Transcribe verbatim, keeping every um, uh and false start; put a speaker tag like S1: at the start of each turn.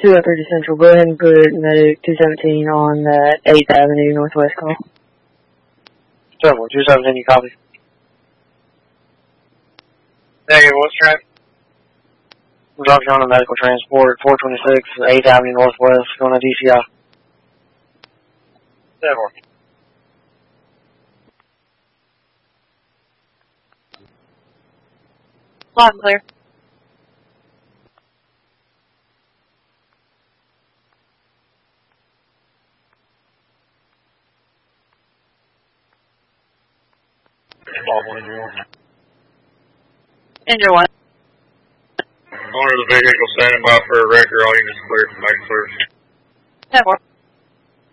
S1: two oh three Central, go ahead and put medic two seventeen on that eighth Avenue Northwest call.
S2: Several, two seventeen, you copy? Negative, what's traffic? I'm dropping on a medical transport, four twenty-six, eighth Avenue Northwest, going to D C I. Several.
S3: Loud and clear. Engine one.
S4: Owner of the vehicle standing by for a record. All units clear from back first.
S3: ten four.